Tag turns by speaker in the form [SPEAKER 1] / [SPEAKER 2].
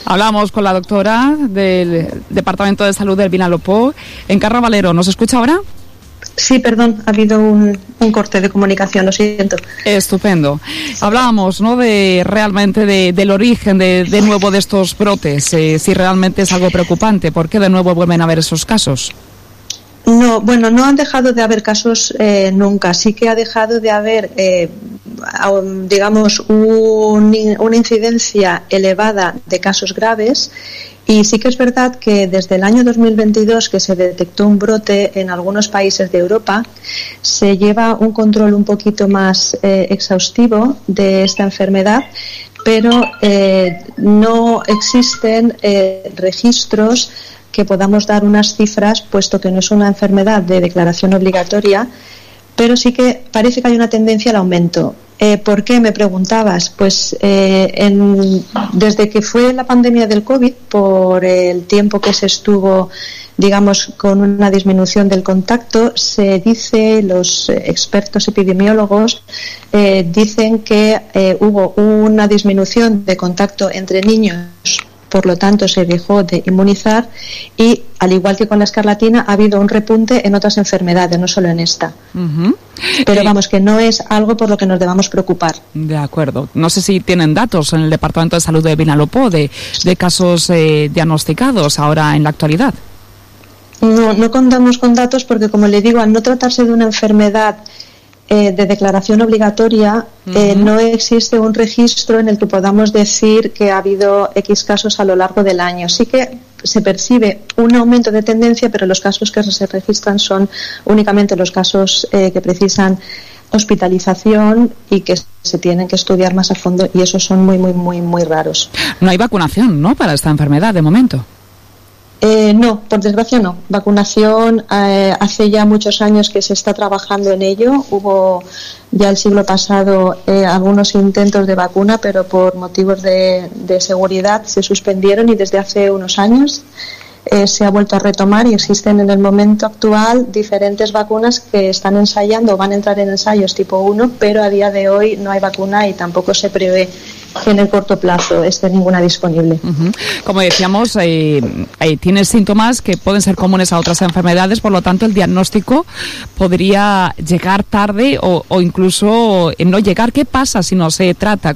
[SPEAKER 1] Hablamos con la doctora del Departamento de Salud del Vinalopó. Encarna Valero, ¿nos escucha ahora?
[SPEAKER 2] Sí, perdón, ha habido un corte de comunicación, lo siento.
[SPEAKER 1] Estupendo. Hablábamos, ¿no?, del origen de nuevo de estos brotes, si realmente es algo preocupante. ¿Por qué de nuevo vuelven a haber esos casos?
[SPEAKER 2] No, bueno, no han dejado de haber casos nunca. Sí que ha dejado de haber, digamos, una incidencia elevada de casos graves. Y sí que es verdad que desde el año 2022, que se detectó un brote en algunos países de Europa, se lleva un control un poquito más exhaustivo de esta enfermedad, pero no existen registros que podamos dar unas cifras, puesto que no es una enfermedad de declaración obligatoria, pero sí que parece que hay una tendencia al aumento. ¿Por qué, me preguntabas? Pues desde que fue la pandemia del COVID, por el tiempo que se estuvo, digamos, con una disminución del contacto, se dice, los expertos epidemiólogos dicen que hubo una disminución de contacto entre niños, por lo tanto se dejó de inmunizar, y al igual que con la escarlatina ha habido un repunte en otras enfermedades, no solo en esta. Pero vamos, que no es algo por lo que nos debamos preocupar.
[SPEAKER 1] De acuerdo. No sé si tienen datos en el Departamento de Salud de Vinalopó de casos diagnosticados ahora en la actualidad.
[SPEAKER 2] No contamos con datos porque, como le digo, al no tratarse de una enfermedad de declaración obligatoria, no existe un registro en el que podamos decir que ha habido X casos a lo largo del año. Sí que se percibe un aumento de tendencia, pero los casos que se registran son únicamente los casos que precisan hospitalización y que se tienen que estudiar más a fondo, y esos son muy raros.
[SPEAKER 1] No hay vacunación, ¿no?, para esta enfermedad de momento.
[SPEAKER 2] No, por desgracia no. Vacunación, hace ya muchos años que se está trabajando en ello. Hubo ya el siglo pasado algunos intentos de vacuna, pero por motivos de seguridad se suspendieron, y desde hace unos años se ha vuelto a retomar, y existen en el momento actual diferentes vacunas que están ensayando o van a entrar en ensayos tipo 1, pero a día de hoy no hay vacuna y tampoco se prevé que en el corto plazo esté ninguna disponible.
[SPEAKER 1] Como decíamos, tiene síntomas que pueden ser comunes a otras enfermedades, por lo tanto el diagnóstico podría llegar tarde o incluso no llegar. ¿Qué pasa si no se trata